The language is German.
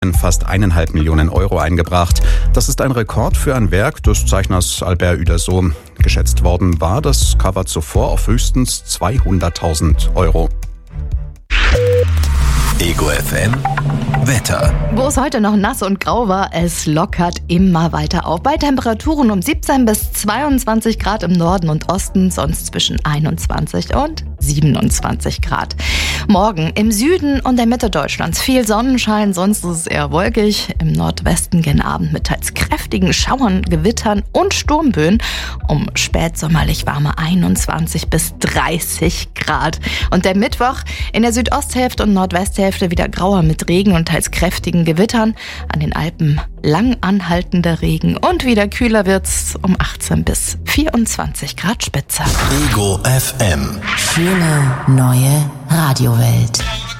fast 1,5 Millionen Euro eingebracht. Das ist ein Rekord für ein Werk des Zeichners Albert Uderzo. Geschätzt worden war das Cover zuvor auf höchstens 200.000 Euro. Ego FM Wetter. Wo es heute noch nass und grau war, es lockert immer weiter auf. Bei Temperaturen um 17 bis 22 Grad im Norden und Osten, sonst zwischen 21 und 27 Grad. Morgen im Süden und der Mitte Deutschlands viel Sonnenschein, sonst ist es eher wolkig. Im Nordwesten gen Abend mit teils kräftigen Schauern, Gewittern und Sturmböen um spätsommerlich warme 21 bis 30 Grad. Und der Mittwoch in der Südosthälfte und Nordwesthälfte wieder grauer mit Regen und teils kräftigen Gewittern. An den Alpen lang anhaltender Regen und wieder kühler wird's um 18 bis 24 Grad Spitze. Ego FM. Schöne neue Radiowelt.